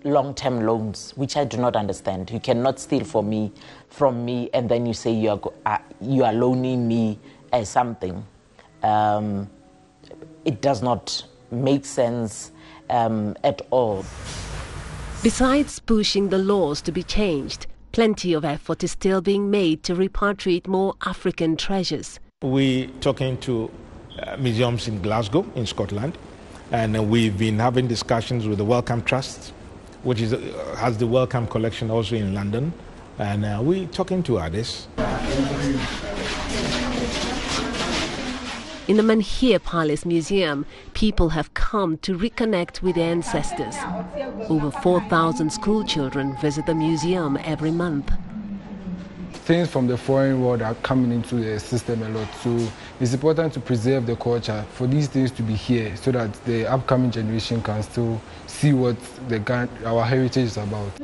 long-term loans, which I do not understand. You cannot steal from me, and then you say you are loaning me something. It does not make sense at all. Besides pushing the laws to be changed, plenty of effort is still being made to repatriate more African treasures. We're talking to museums in Glasgow, in Scotland, and we've been having discussions with the Wellcome Trust, which has the Wellcome Collection also in London, and we're talking to others. In the Menhir Palace Museum, people have come to reconnect with their ancestors. Over 4,000 school children visit the museum every month. Things from the foreign world are coming into the system a lot, so it's important to preserve the culture, for these things to be here, so that the upcoming generation can still see what our heritage is about.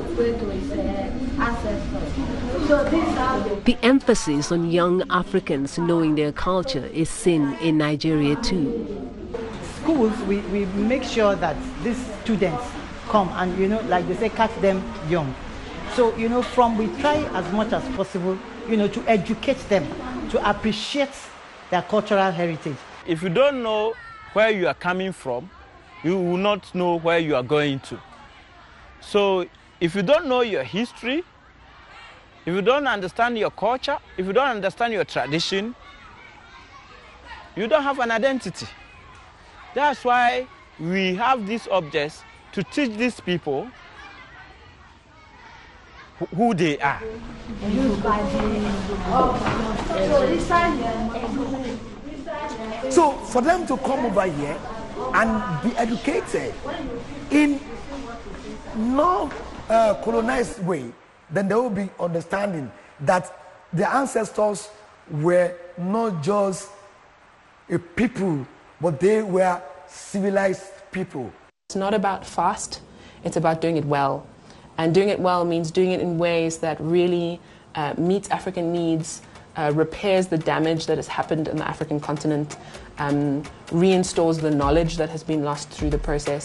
The emphasis on young Africans knowing their culture is seen in Nigeria too. Schools, we make sure that these students come and, like they say, catch them young. So, we try as much as possible, to educate them, to appreciate their cultural heritage. If you don't know where you are coming from, you will not know where you are going to. So, if you don't know your history, if you don't understand your culture, if you don't understand your tradition, you don't have an identity. That's why we have these objects to teach these people who they are. So for them to come over here and be educated in no colonized way, then they will be understanding that their ancestors were not just a people, but they were civilized people. It's not about fast, it's about doing it well. And doing it well means doing it in ways that really meets African needs, repairs the damage that has happened in the African continent, reinstalls the knowledge that has been lost through the process.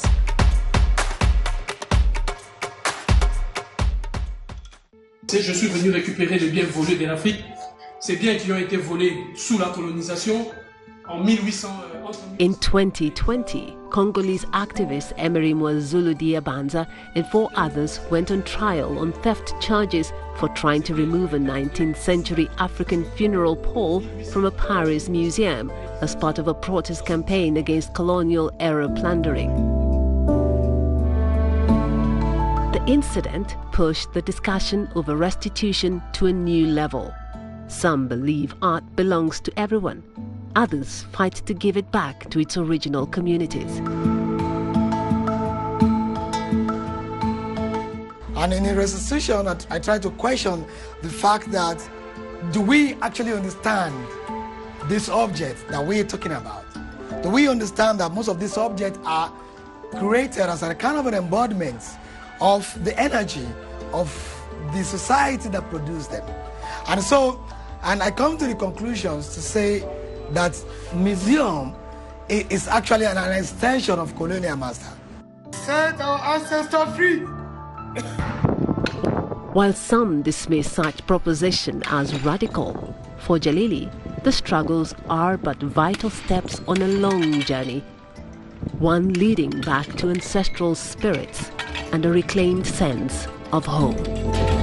Je suis venu récupérer les biens volés de l'Afrique. Ces biens qui ont été volés sous la colonisation en 1800. In 2020, Congolese activist Emery Mwazulu Diabanza and 4 others went on trial on theft charges for trying to remove a 19th century African funeral pole from a Paris museum as part of a protest campaign against colonial-era plundering. The incident pushed the discussion over restitution to a new level. Some believe art belongs to everyone. Others fight to give it back to its original communities. And in a restitution, I try to question the fact that, do we actually understand this object that we're talking about? Do we understand that most of these objects are created as a kind of an embodiment of the energy of the society that produced them? And I come to the conclusions to say that museum is actually an extension of colonial master. Set our ancestors free. While some dismiss such proposition as radical, for Jalili, the struggles are but vital steps on a long journey, one leading back to ancestral spirits and a reclaimed sense of home.